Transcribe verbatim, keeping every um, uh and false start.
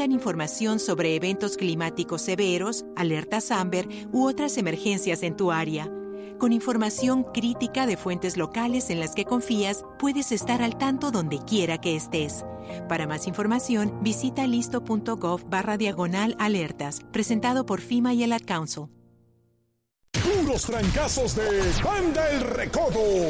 brindan información sobre eventos climáticos severos, alertas Amber u otras emergencias en tu área. Con información crítica de fuentes locales en las que confías, puedes estar al tanto donde quiera que estés. Para más información, visita listo.gov barra diagonal alertas, presentado por FEMA y el Ad Council. Puros trancazos de Banda El Recodo.